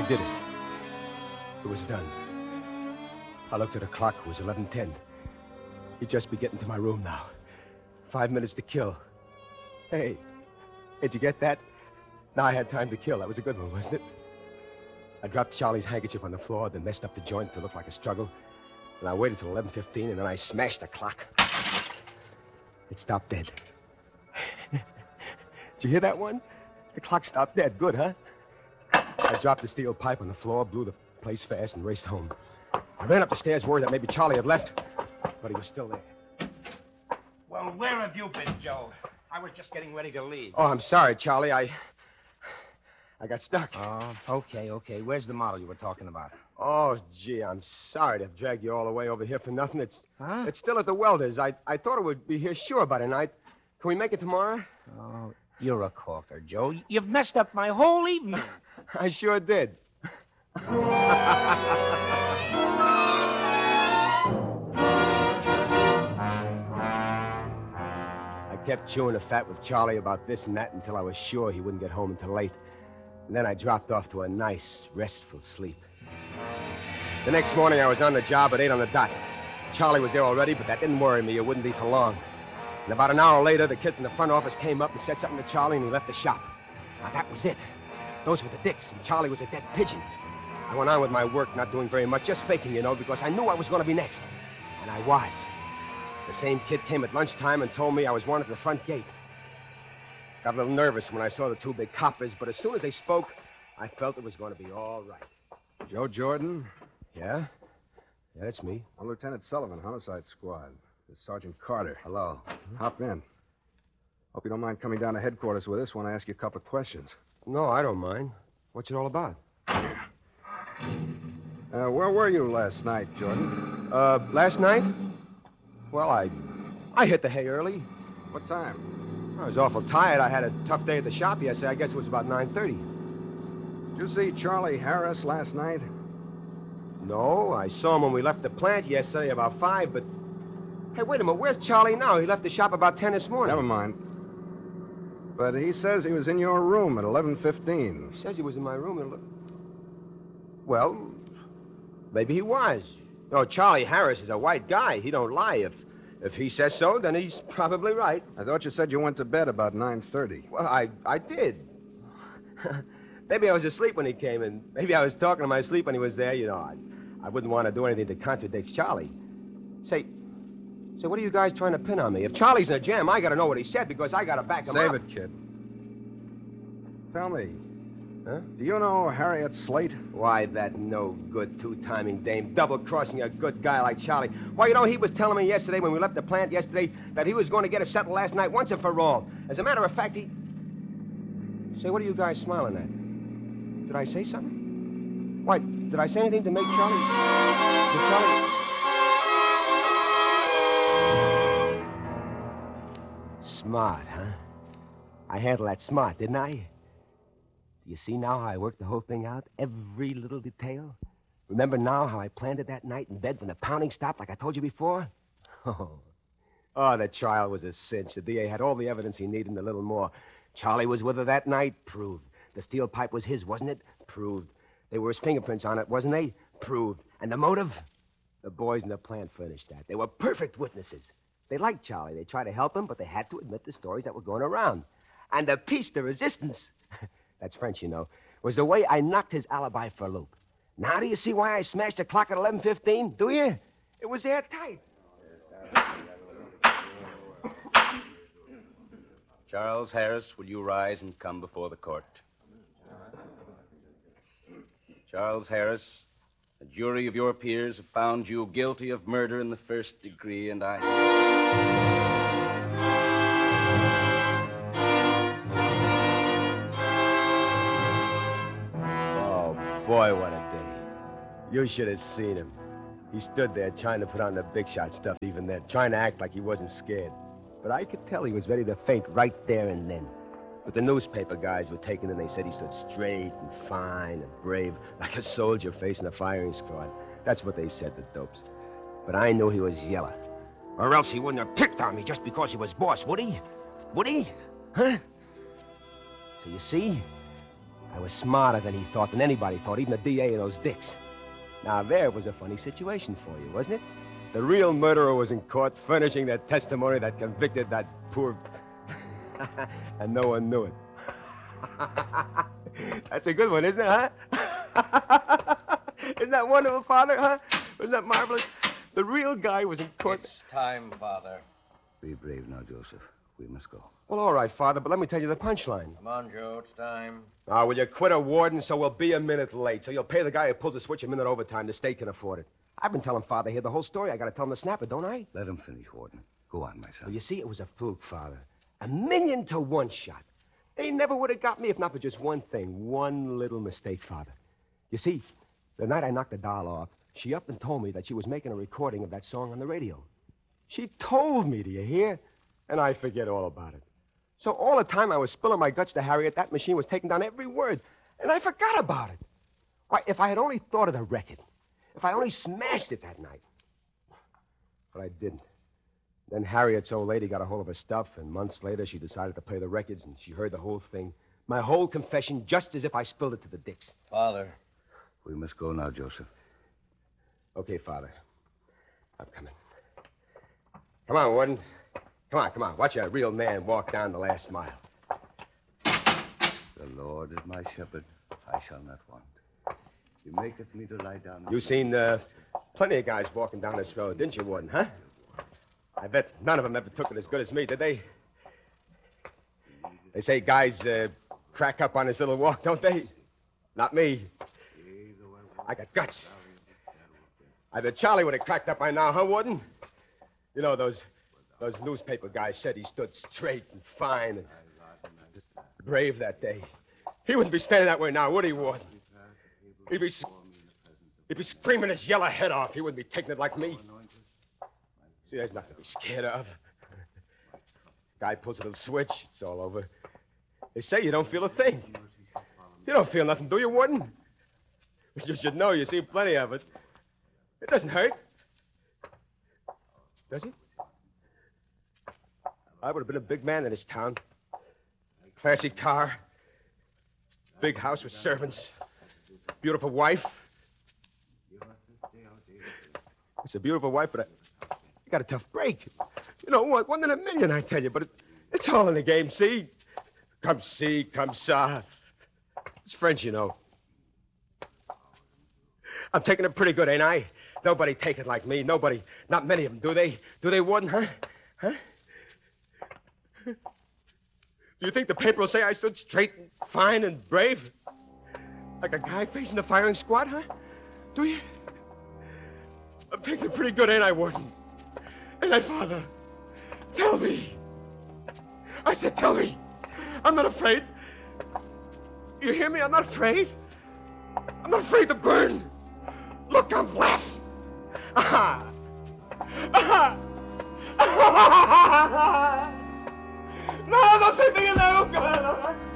did it. It was done. I looked at the clock. It was 11:10. He'd just be getting to my room now. 5 minutes to kill. Hey, did you get that? Now I had time to kill. That was a good one, wasn't it? I dropped Charlie's handkerchief on the floor, then messed up the joint to look like a struggle. And I waited till 11:15, and then I smashed the clock. It stopped dead. Did you hear that one? The clock stopped dead. Good, huh? I dropped the steel pipe on the floor, blew the place fast, and raced home. I ran up the stairs, worried that maybe Charlie had left, but he was still there. Well, where have you been, Joe? I was just getting ready to leave. Oh, I'm sorry, Charlie. I got stuck. Oh, okay. Where's the model you were talking about? Oh, gee, I'm sorry to have dragged you all the way over here for nothing. It's still at the welder's. I thought it would be here sure by tonight. Can we make it tomorrow? Oh, you're a corker, Joe. You've messed up my whole evening. I sure did. I kept chewing the fat with Charlie about this and that until I was sure he wouldn't get home until late. And then I dropped off to a nice, restful sleep. The next morning, I was on the job at 8 on the dot. Charlie was there already, but that didn't worry me. It wouldn't be for long. And about an hour later, the kid from the front office came up and said something to Charlie, and he left the shop. Now, that was it. Those were the dicks, and Charlie was a dead pigeon. I went on with my work, not doing very much, just faking, because I knew I was going to be next. And I was. The same kid came at lunchtime and told me I was wanted at the front gate. Got a little nervous when I saw the two big coppers, but as soon as they spoke, I felt it was going to be all right. Joe Jordan? Yeah? Yeah, that's me. I'm Lieutenant Sullivan, Homicide Squad. This is Sergeant Carter. Hello. Hop in. Hope you don't mind coming down to headquarters with us when I ask you a couple of questions. No, I don't mind. What's it all about? Where were you last night, Jordan? Last night? Well, I hit the hay early. What time? I was awful tired. I had a tough day at the shop yesterday. I guess it was about 9:30. Did you see Charlie Harris last night? No, I saw him when we left the plant yesterday about 5, but... Hey, wait a minute. Where's Charlie now? He left the shop about 10 this morning. Never mind. But he says he was in your room at 11:15. He says he was in my room at... Well, maybe he was. No, Charlie Harris is a white guy. He don't lie. If he says so, then he's probably right. I thought you said you went to bed about 9:30. Well, I did. Maybe I was asleep when he came, and maybe I was talking in my sleep when he was there. I wouldn't want to do anything that contradicts Charlie. Say, what are you guys trying to pin on me? If Charlie's in a jam, I got to know what he said because I got to back him up. Save it, kid. Tell me, huh? Do you know Harriet Slate? Why, that no-good two-timing dame double-crossing a good guy like Charlie. Why, he was telling me yesterday when we left the plant yesterday that he was going to get us settled last night once and for all. As a matter of fact, he... Say, what are you guys smiling at? Did I say something? Why, did I say anything to make Charlie... Did Charlie... Smart, huh? I handled that smart, didn't I? Do you see now how I worked the whole thing out? Every little detail? Remember now how I planned it that night in bed when the pounding stopped like I told you before? Oh, the trial was a cinch. The DA had all the evidence he needed and a little more. Charlie was with her that night? Proved. The steel pipe was his, wasn't it? Proved. There were his fingerprints on it, wasn't they? Proved. And the motive? The boys in the plant furnished that. They were perfect witnesses. They liked Charlie. They tried to help him, but they had to admit the stories that were going around. And the piece de resistance, that's French, was the way I knocked his alibi for a loop. Now do you see why I smashed the clock at 11:15? Do you? It was airtight. Charles Harris, will you rise and come before the court? Charles Harris, a jury of your peers have found you guilty of murder in the first degree, and I... Oh, boy, what a day. You should have seen him. He stood there trying to put on the big shot stuff even then, trying to act like he wasn't scared. But I could tell he was ready to faint right there and then. But the newspaper guys were taken and they said he stood straight and fine and brave, like a soldier facing a firing squad. That's what they said, the dopes. But I knew he was yellow. Or else he wouldn't have picked on me just because he was boss, would he? Would he? Huh? So you see, I was smarter than he thought, than anybody thought, even the DA and those dicks. Now, there was a funny situation for you, wasn't it? The real murderer was in court furnishing that testimony that convicted that poor... and no one knew it. That's a good one, isn't it, huh? Isn't that wonderful, Father, huh? Wasn't that marvelous? The real guy was in court... It's time, Father. Be brave now, Joseph. We must go. Well, all right, Father, but let me tell you the punchline. Come on, Joe, it's time. Ah, will you quit a warden so we'll be a minute late? So you'll pay the guy who pulls the switch a minute overtime. The state can afford it. I've been telling Father here the whole story. I gotta tell him to snap it, don't I? Let him finish, Warden. Go on, my son. Well, you see, it was a fluke, Father. 1,000,000 to 1 shot. They never would have got me if not for just one thing. One little mistake, Father. You see, the night I knocked the doll off, she up and told me that she was making a recording of that song on the radio. She told me, do you hear? And I forget all about it. So all the time I was spilling my guts to Harriet, that machine was taking down every word, and I forgot about it. Why, if I had only thought of the record, if I only smashed it that night. But I didn't. Then Harriet's old lady got a hold of her stuff, and months later she decided to play the records, and she heard the whole thing. My whole confession, just as if I spilled it to the dicks. Father. We must go now, Joseph. Okay, Father. I'm coming. Come on, Warden. Come on, come on. Watch a real man walk down the last mile. The Lord is my shepherd. I shall not want. He maketh me to lie down. You seen plenty of guys walking down this road, didn't you, Warden, huh? I bet none of them ever took it as good as me, did they? They say guys crack up on this little walk, don't they? Not me. I got guts. I bet Charlie would have cracked up by now, huh, Warden? You know, those newspaper guys said he stood straight and fine and brave that day. He wouldn't be standing that way now, would he, Warden? He'd be screaming his yellow head off. He wouldn't be taking it like me. See, there's nothing to be scared of. Guy pulls a little switch, it's all over. They say you don't feel a thing. You don't feel nothing, do you, Warden? You should know, you've seen plenty of it. It doesn't hurt. Does it? I would have been a big man in this town. Classy car. Big house with servants. Beautiful wife. It's a beautiful wife, but I got a tough break. You know, 1 in 1,000,000, I tell you, but it's all in the game, see? Come see, come saw. It's French, you know. I'm taking it pretty good, ain't I? Nobody take it like me. Nobody. Not many of them, do they? Do they, Warden, huh? Huh? Do you think the paper will say I stood straight and fine and brave? Like a guy facing the firing squad, huh? Do you? I'm taking it pretty good, ain't I, Warden? Ain't I, Father? Tell me. I said tell me. I'm not afraid. You hear me? I'm not afraid. I'm not afraid to burn. Look, I'm laughing. Aha! Aha! No, don't take me in there.